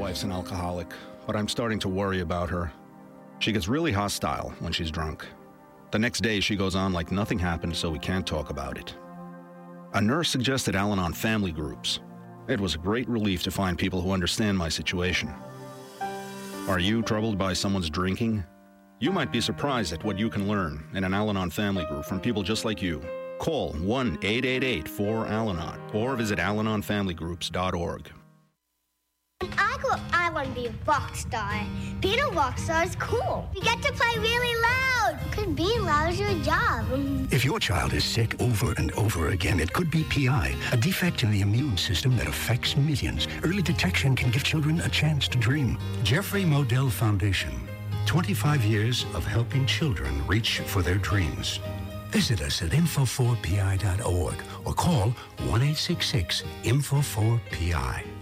wife's an alcoholic, but I'm starting to worry about her. She gets really hostile when she's drunk. The next day, she goes on like nothing happened, so we can't talk about it. A nurse suggested Al-Anon family groups. It was a great relief to find people who understand my situation. Are you troubled by someone's drinking? You might be surprised at what you can learn in an Al-Anon family group from people just like you. Call 1-888-4-AL-ANON or visit alanonfamilygroups.org. When I grow up, I want to be a rock star. Being a rock star is cool. You get to play really loud. Because being loud is your job. If your child is sick over and over again, it could be PI, a defect in the immune system that affects millions. Early detection can give children a chance to dream. Jeffrey Modell Foundation. 25 years of helping children reach for their dreams. Visit us at info4pi.org or call 1-866-INFO4PI.